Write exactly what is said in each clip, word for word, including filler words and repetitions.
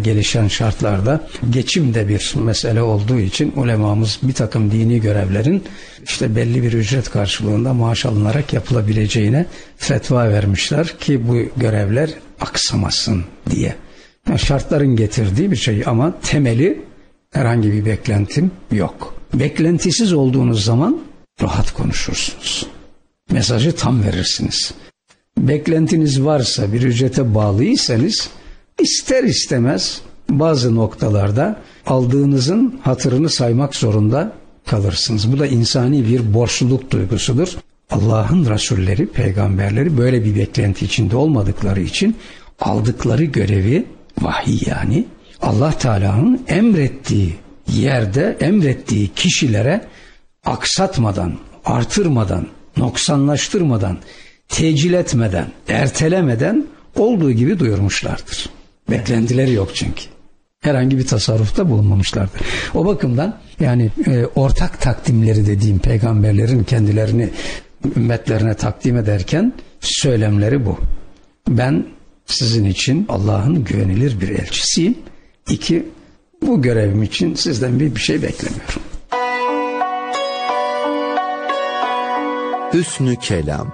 gelişen şartlarda geçim de bir mesele olduğu için ulemamız bir takım dini görevlerin işte belli bir ücret karşılığında maaş alınarak yapılabileceğine fetva vermişler ki bu görevler aksamasın diye. Yani şartların getirdiği bir şey ama temeli herhangi bir beklentim yok. Beklentisiz olduğunuz zaman rahat konuşursunuz. Mesajı tam verirsiniz. Beklentiniz varsa, bir ücrete bağlıysanız ister istemez bazı noktalarda aldığınızın hatırını saymak zorunda kalırsınız. Bu da insani bir borçluluk duygusudur. Allah'ın Resulleri, peygamberleri böyle bir beklenti içinde olmadıkları için aldıkları görevi, vahiy yani, Allah Teala'nın emrettiği yerde, emrettiği kişilere aksatmadan, artırmadan, noksanlaştırmadan, tecil etmeden, ertelemeden olduğu gibi duyurmuşlardır. Beklentileri yok çünkü. Herhangi bir tasarrufta bulunmamışlardır. O bakımdan yani e, ortak takdimleri dediğim peygamberlerin kendilerini ümmetlerine takdim ederken söylemleri bu. Ben sizin için Allah'ın güvenilir bir elçisiyim. İki, bu görevim için sizden bir, bir şey beklemiyorum. Hüsnü Kelam.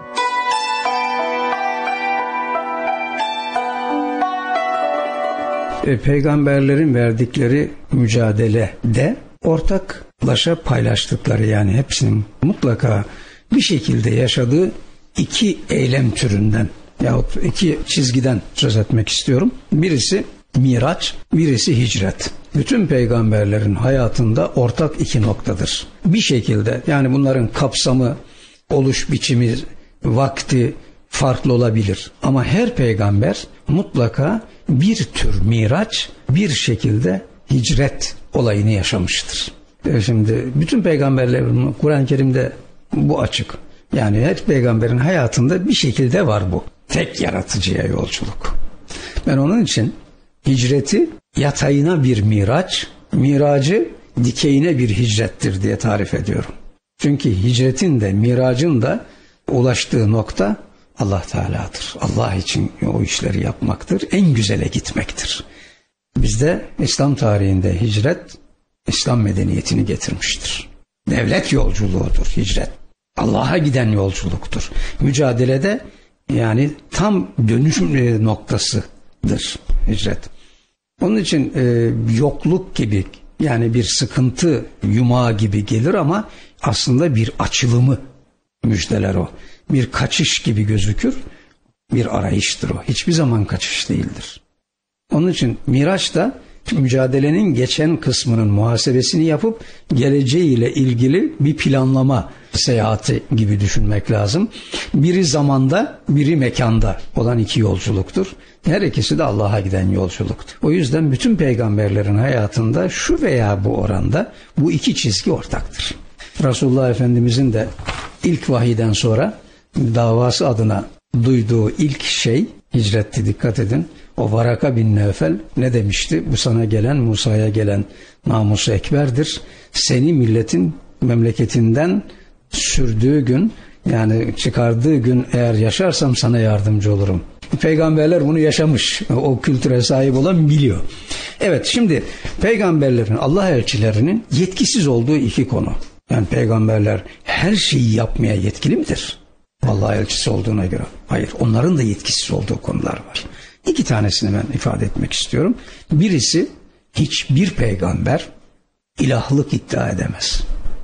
E, peygamberlerin verdikleri mücadelede ortaklaşa paylaştıkları, yani hepsinin mutlaka bir şekilde yaşadığı iki eylem türünden yahut iki çizgiden söz etmek istiyorum. Birisi Miraç, birisi hicret. Bütün peygamberlerin hayatında ortak iki noktadır. Bir şekilde, yani bunların kapsamı, oluş biçimi, vakti farklı olabilir. Ama her peygamber mutlaka bir tür miraç, bir şekilde hicret olayını yaşamıştır. Şimdi bütün peygamberlerin Kur'an-ı Kerim'de bu açık. Yani her peygamberin hayatında bir şekilde var bu. Tek yaratıcıya yolculuk. Ben onun için hicreti yatayına bir miraç, miracı dikeyine bir hicrettir diye tarif ediyorum. Çünkü hicretin de miracın da ulaştığı nokta Allah Teala'dır. Allah için o işleri yapmaktır. En güzele gitmektir. Bizde İslam tarihinde hicret İslam medeniyetini getirmiştir. Devlet yolculuğudur hicret. Allah'a giden yolculuktur. Mücadelede yani tam dönüşüm noktasıdır hicret. Onun için e, yokluk gibi, yani bir sıkıntı yumağı gibi gelir ama aslında bir açılımı müjdeler o. Bir kaçış gibi gözükür, bir arayıştır o. Hiçbir zaman kaçış değildir. Onun için Miraç da mücadelenin geçen kısmının muhasebesini yapıp geleceğiyle ilgili bir planlama seyahati gibi düşünmek lazım. Biri zamanda, biri mekanda olan iki yolculuktur. Her ikisi de Allah'a giden yolculuktur. O yüzden bütün peygamberlerin hayatında şu veya bu oranda bu iki çizgi ortaktır. Resulullah Efendimizin de ilk vahiyden sonra davası adına duyduğu ilk şey hicretti, dikkat edin. O Varaka bin Nevfel ne demişti? Bu sana gelen, Musa'ya gelen namusu ekberdir. Seni milletin memleketinden sürdüğü gün, yani çıkardığı gün eğer yaşarsam sana yardımcı olurum. Peygamberler bunu yaşamış. O kültüre sahip olan biliyor. Evet, şimdi peygamberlerin, Allah elçilerinin yetkisiz olduğu iki konu. Yani peygamberler her şeyi yapmaya yetkili midir? Allah elçisi olduğuna göre. Hayır, onların da yetkisiz olduğu konular var. İki tanesini ben ifade etmek istiyorum. Birisi, hiçbir peygamber ilahlık iddia edemez.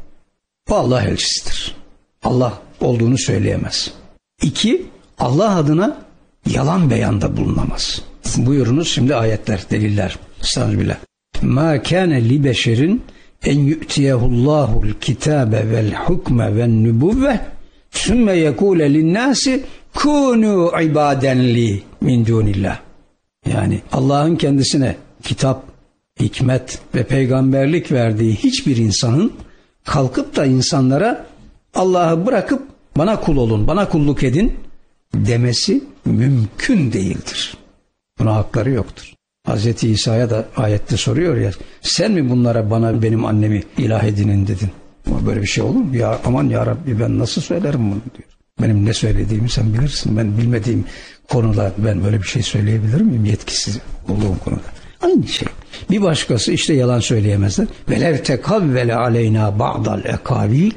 O Allah elçisidir. Allah olduğunu söyleyemez. İki, Allah adına yalan beyanda bulunamaz. Buyurunuz şimdi ayetler, deliller. Estağfirullah. Ma kâne li beşerin en yu'tiyehullahul kitabe vel hukme ven nübüvve sümme yekûle linnâsi kûnû ibâden li min dûnillah. Yani Allah'ın kendisine kitap, hikmet ve peygamberlik verdiği hiçbir insanın kalkıp da insanlara Allah'ı bırakıp bana kul olun, bana kulluk edin demesi mümkün değildir. Buna hakları yoktur. Hazreti İsa'ya da ayette soruyor ya, sen mi bunlara bana benim annemi ilah edinin dedin? Ama böyle bir şey olur mu? Ya aman ya Rabbi, ben nasıl söylerim bunu diyor. Benim ne söylediğimi sen bilirsin. Ben bilmediğim konuda ben böyle bir şey söyleyebilir miyim? Yetkisiz olduğum konuda. Aynı şey. Bir başkası işte yalan söyleyemezler. Velev tekavvele aleyna ba'dal ekavil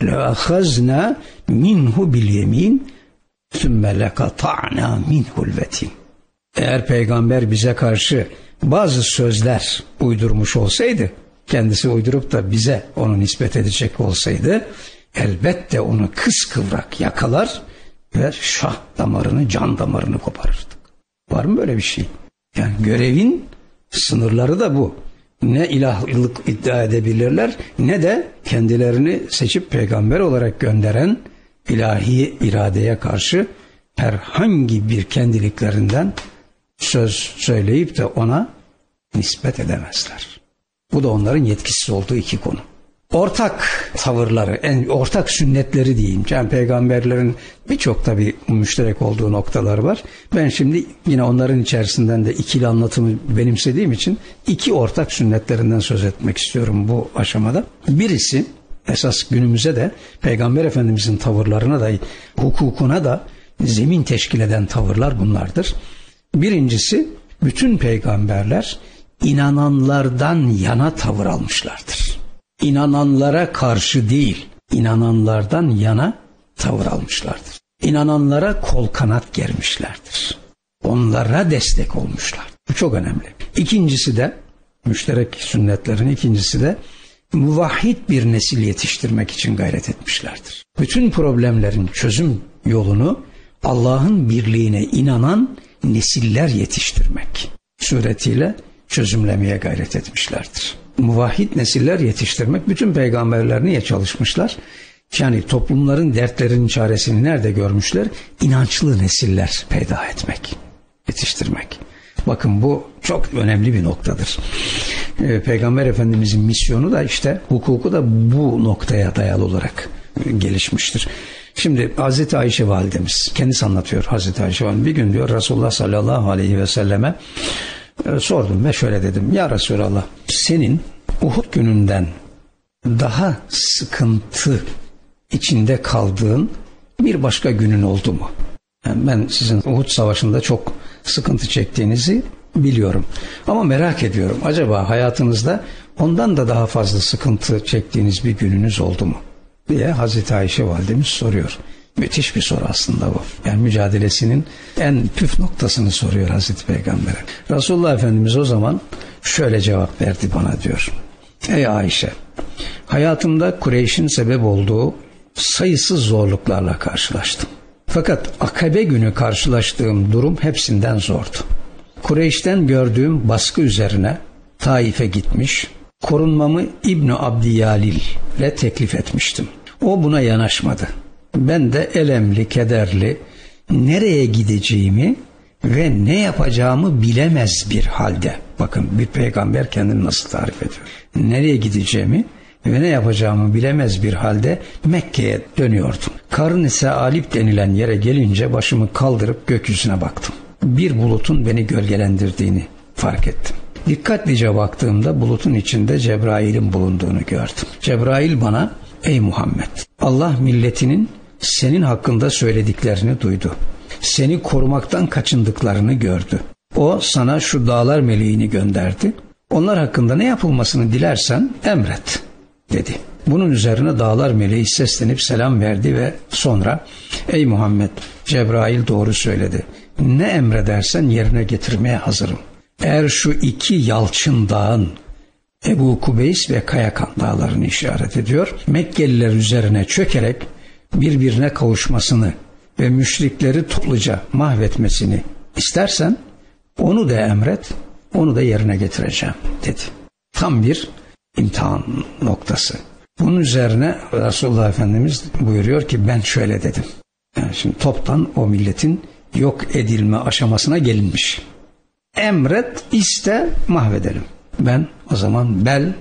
le'akhazna minhu bil yemin sümme lekata'na minhul vetin. Eğer peygamber bize karşı bazı sözler uydurmuş olsaydı, kendisi uydurup da bize onu nispet edecek olsaydı, elbette onu kıskıvrak yakalar ve şah damarını, can damarını koparırdık. Var mı böyle bir şey? Yani görevin sınırları da bu. Ne ilahlık iddia edebilirler, ne de kendilerini seçip peygamber olarak gönderen ilahi iradeye karşı herhangi bir kendiliklerinden söz söyleyip de ona nispet edemezler. Bu da onların yetkisiz olduğu iki konu. Ortak tavırları, en ortak sünnetleri diyeyim. Yani peygamberlerin birçok tabii müşterek olduğu noktalar var. Ben şimdi yine onların içerisinden de ikili anlatımı benimsediğim için iki ortak sünnetlerinden söz etmek istiyorum bu aşamada. Birisi esas günümüze de Peygamber Efendimizin tavırlarına da hukukuna da zemin teşkil eden tavırlar bunlardır. Birincisi, bütün peygamberler inananlardan yana tavır almışlardır. İnananlara karşı değil, inananlardan yana tavır almışlardır. İnananlara kol kanat germişlerdir. Onlara destek olmuşlar. Bu çok önemli. İkincisi de, müşterek sünnetlerin ikincisi de, muvahhid bir nesil yetiştirmek için gayret etmişlerdir. Bütün problemlerin çözüm yolunu Allah'ın birliğine inanan nesiller yetiştirmek suretiyle çözümlemeye gayret etmişlerdir. Muvahhid nesiller yetiştirmek, bütün peygamberler niye çalışmışlar? Yani toplumların dertlerinin çaresini nerede görmüşler? İnançlı nesiller peyda etmek, yetiştirmek. Bakın bu çok önemli bir noktadır. Ee, Peygamber Efendimizin misyonu da işte hukuku da bu noktaya dayalı olarak gelişmiştir. Şimdi Hazreti Ayşe validemiz kendisi anlatıyor. Hazreti Ayşe validemiz bir gün diyor Resulullah sallallahu aleyhi ve selleme e, sordum ve şöyle dedim: ya Resulallah, senin Uhud gününden daha sıkıntı içinde kaldığın bir başka günün oldu mu? Yani ben sizin Uhud savaşında çok sıkıntı çektiğinizi biliyorum. Ama merak ediyorum, acaba hayatınızda ondan da daha fazla sıkıntı çektiğiniz bir gününüz oldu mu diye Hazreti Ayşe validemiz soruyor. Müthiş bir soru aslında bu. Yani mücadelesinin en püf noktasını soruyor Hazreti Peygamber'e. Resulullah Efendimiz o zaman şöyle cevap verdi bana, diyor: ey Ayşe, hayatımda Kureyş'in sebep olduğu sayısız zorluklarla karşılaştım. Fakat Akabe günü karşılaştığım durum hepsinden zordu. Kureyş'ten gördüğüm baskı üzerine Taif'e gitmiş, korunmamı İbn-i Abdiyalil'le teklif etmiştim. O buna yanaşmadı. Ben de elemli, kederli, nereye gideceğimi ve ne yapacağımı bilemez bir halde, bakın bir peygamber kendini nasıl tarif ediyor, nereye gideceğimi ve ne yapacağımı bilemez bir halde Mekke'ye dönüyordum. Karn-ı Alip denilen yere gelince başımı kaldırıp gökyüzüne baktım. Bir bulutun beni gölgelendirdiğini fark ettim. Dikkatlice baktığımda bulutun içinde Cebrail'in bulunduğunu gördüm. Cebrail bana: ey Muhammed, Allah milletinin senin hakkında söylediklerini duydu. Seni korumaktan kaçındıklarını gördü. O sana şu dağlar meleğini gönderdi. Onlar hakkında ne yapılmasını dilersen emret dedi. Bunun üzerine dağlar meleği seslenip selam verdi ve sonra: ey Muhammed, Cebrail doğru söyledi. Ne emredersen yerine getirmeye hazırım. Eğer şu iki yalçın dağın, Ebu Kubeys ve Kayakan dağlarını işaret ediyor, Mekkeliler üzerine çökerek birbirine kavuşmasını ve müşrikleri topluca mahvetmesini istersen onu da emret, onu da yerine getireceğim dedi. Tam bir imtihan noktası. Bunun üzerine Resulullah Efendimiz buyuruyor ki ben şöyle dedim. Yani şimdi toptan o milletin yok edilme aşamasına gelinmiş. Emret, iste, mahvedelim. Ben o zaman bel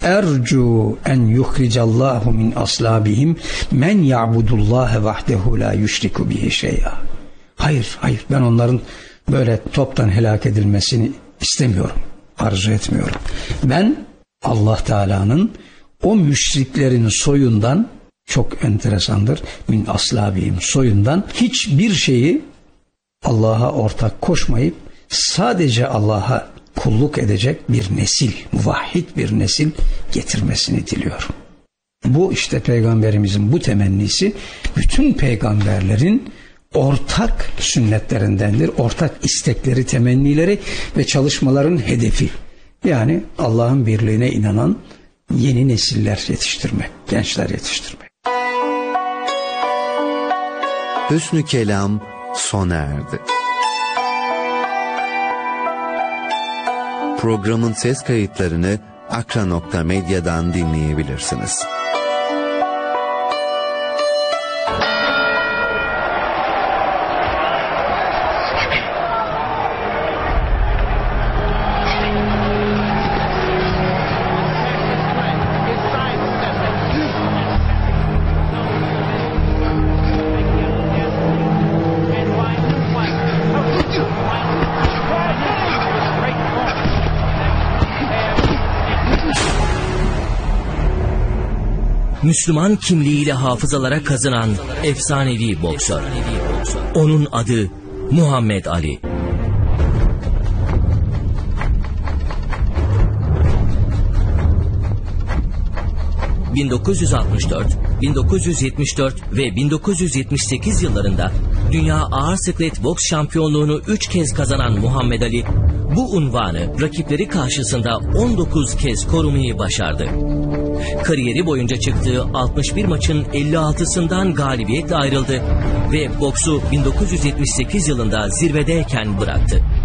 ercu en yuhricallahu min aslabihim men ya'budullaha vahdehu la yüşriku bihi şey'a. Hayır, hayır, ben onların böyle toptan helak edilmesini istemiyorum, arzu etmiyorum. Ben Allah Teala'nın o müşriklerin soyundan, çok enteresandır, min aslabihim, soyundan hiçbir şeyi Allah'a ortak koşmayıp sadece Allah'a kulluk edecek bir nesil, muvahhid bir nesil getirmesini diliyorum. Bu işte Peygamberimizin bu temennisi bütün peygamberlerin ortak sünnetlerindendir. Ortak istekleri, temennileri ve çalışmaların hedefi. Yani Allah'ın birliğine inanan yeni nesiller yetiştirmek, gençler yetiştirmek. Hüsnü Kelam sona erdi. Programın ses kayıtlarını akra nokta medya'dan dinleyebilirsiniz. Müslüman kimliğiyle hafızalara kazınan efsanevi boksör. Onun adı Muhammed Ali. bin dokuz yüz altmış dört, bin dokuz yüz yetmiş dört ve bin dokuz yüz yetmiş sekiz yıllarında dünya ağır siklet boks şampiyonluğunu üç kez kazanan Muhammed Ali, bu unvanı rakipleri karşısında on dokuz kez korumayı başardı. Kariyeri boyunca çıktığı altmış bir maçın elli altısından galibiyetle ayrıldı ve boksu bin dokuz yüz yetmiş sekiz yılında zirvedeyken bıraktı.